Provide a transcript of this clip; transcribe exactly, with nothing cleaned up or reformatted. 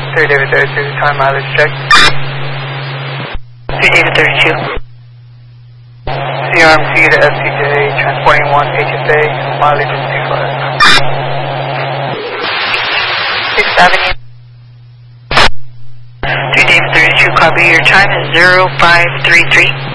three David thirty-two, time mileage check. three David thirty-two. C R M C to S C J, transporting one H S A, mileage is two five. sixth Avenue. three David thirty-two, copy, your time is zero five three three.